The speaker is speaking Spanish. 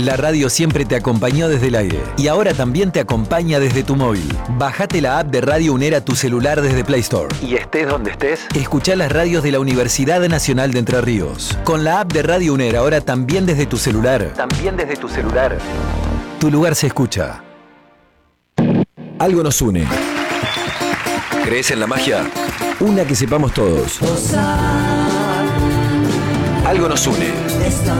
La radio siempre te acompañó desde el aire y ahora también te acompaña desde tu móvil. Bajate la app de Radio UNER a tu celular desde Play Store. Y estés donde estés, escuchá las radios de la Universidad Nacional de Entre Ríos. Con la app de Radio UNER ahora también desde tu celular. Tu lugar se escucha. Algo nos une. ¿Crees en la magia? Una que sepamos todos. Algo nos une.